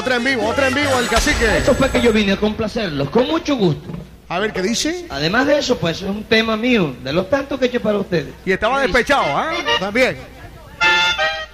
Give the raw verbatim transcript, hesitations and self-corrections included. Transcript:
otra en vivo, otra en vivo, el cacique. Eso fue que yo vine a complacerlos, con mucho gusto. A ver, ¿qué dice? Además de eso, pues es un tema mío, de los tantos que he hecho para ustedes. Y estaba despechado, ¿ah? ¿eh? También.